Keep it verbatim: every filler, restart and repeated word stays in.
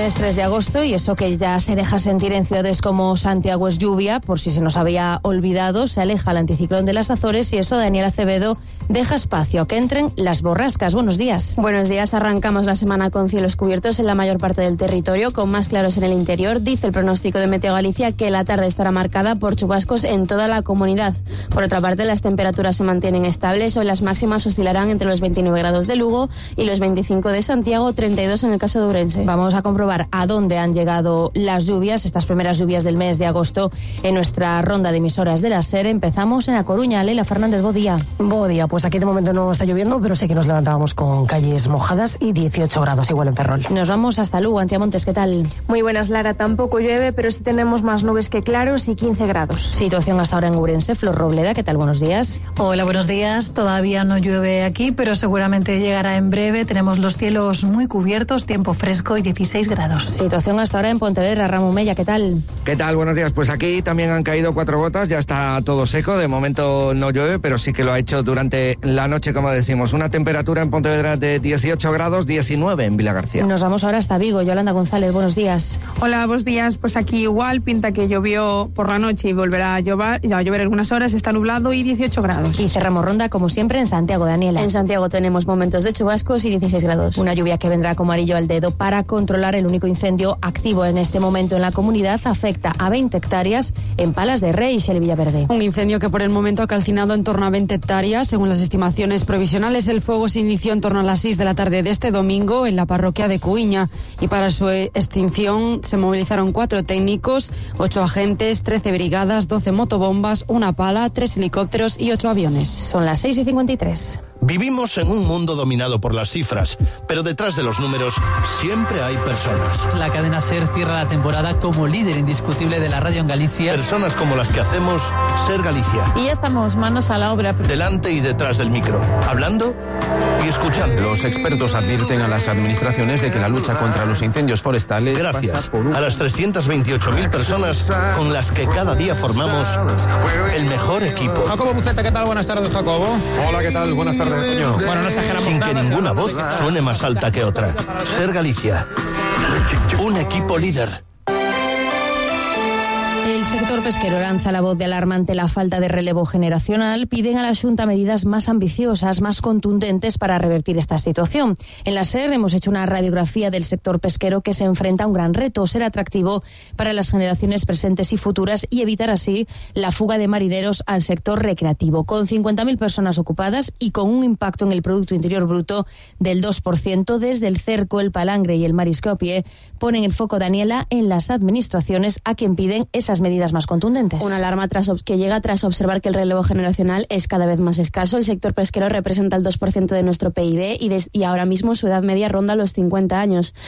Viernes tres de agosto, y eso que ya se deja sentir en ciudades como Santiago es lluvia, por si se nos había olvidado. Se aleja el anticiclón de las Azores y eso, Daniel Acevedo, deja espacio a que entren las borrascas. Buenos días. Buenos días. Arrancamos la semana con cielos cubiertos en la mayor parte del territorio, con más claros en el interior. Dice el pronóstico de Meteo Galicia que la tarde estará marcada por chubascos en toda la comunidad. Por otra parte, las temperaturas se mantienen estables. Hoy las máximas oscilarán entre los veintinueve grados de Lugo y los veinticinco de Santiago, treinta y dos en el caso de Ourense. Vamos a comprobar a dónde han llegado las lluvias, estas primeras lluvias del mes de agosto, en nuestra ronda de emisoras de la SER. Empezamos en A Coruña. Leila Fernández, bo día. Bo día, pues aquí de momento no está lloviendo, pero sí que nos levantábamos con calles mojadas y dieciocho grados igual en Ferrol. Nos vamos hasta Lugo. Antiamontes, ¿qué tal? Muy buenas, Lara. Tampoco llueve, pero sí tenemos más nubes que claros y quince grados. Situación hasta ahora en Ourense. Flor Robleda, ¿qué tal? Buenos días. Hola, buenos días. Todavía no llueve aquí, pero seguramente llegará en breve. Tenemos los cielos muy cubiertos, tiempo fresco y dieciséis grados. Situación hasta ahora en Pontevedra. Ramón Mella, ¿qué tal? ¿Qué tal? Buenos días. Pues aquí también han caído cuatro gotas, ya está todo seco. De momento no llueve, pero sí que lo ha hecho durante la noche, como decimos. Una temperatura en Pontevedra de dieciocho grados, diecinueve en Vilagarcía. Nos vamos ahora hasta Vigo. Yolanda González, buenos días. Hola, buenos días. Pues aquí igual, pinta que llovió por la noche y volverá a llover, a llover algunas horas, está nublado y dieciocho grados. Y cerramos ronda, como siempre, en Santiago. Daniela. En Santiago tenemos momentos de chubascos y dieciséis grados. Una lluvia que vendrá como anillo al dedo para controlar el único incendio activo en este momento en la comunidad. Afecta a veinte hectáreas en Palas de Rey y Xel Villaverde. Un incendio que por el momento ha calcinado en torno a veinte hectáreas. Según las estimaciones provisionales, el fuego se inició en torno a las seis de la tarde de este domingo en la parroquia de Cuiña, y para su extinción se movilizaron cuatro técnicos, ocho agentes, trece brigadas, doce motobombas, una pala, tres helicópteros y ocho aviones. Son las seis y cincuenta y tres. Vivimos en un mundo dominado por las cifras, pero detrás de los números siempre hay personas. La cadena SER cierra la temporada como líder indiscutible de la radio en Galicia. Personas como las que hacemos SER Galicia. Y ya estamos manos a la obra. Delante y detrás del micro, hablando y escuchando. Los expertos advierten a las administraciones de que la lucha contra los incendios forestales... Gracias a las trescientas veintiocho mil personas con las que cada día formamos el mejor equipo. Jacobo Buceta, ¿qué tal? Buenas tardes, Jacobo. Hola, ¿qué tal? Buenas tardes. Bueno, no exageramos sin nada, que ninguna voz suene más alta que otra. SER Galicia, un equipo líder. El sector pesquero lanza la voz de alarma ante la falta de relevo generacional. Piden a la Xunta medidas más ambiciosas, más contundentes para revertir esta situación. En la SER hemos hecho una radiografía del sector pesquero que se enfrenta a un gran reto: ser atractivo para las generaciones presentes y futuras y evitar así la fuga de marineros al sector recreativo. Con cincuenta mil personas ocupadas y con un impacto en el Producto Interior Bruto del dos por ciento, desde el cerco, el palangre y el marisco a pie ponen el foco, Daniela, en las administraciones, a quien piden esas medidas más contundentes. Una alarma tras, que llega tras observar que el relevo generacional es cada vez más escaso. El sector pesquero representa el dos por ciento de nuestro P I B y, des, y ahora mismo su edad media ronda los cincuenta años.